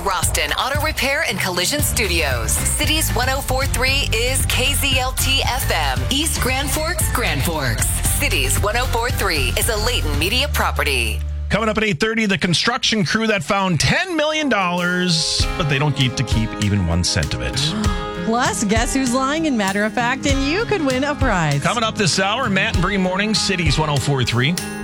Roston Auto Repair and Collision Studios. Cities 104.3 is KZLT FM. East Grand Forks, Grand Forks. Cities 104.3 is a Leighton Media property. Coming up at 8:30, the construction crew that found $10 million, but they don't get to keep even 1 cent of it. Plus, guess who's lying in matter of fact, and you could win a prize. Coming up this hour, Matt and Bree Morning, Cities 104.3.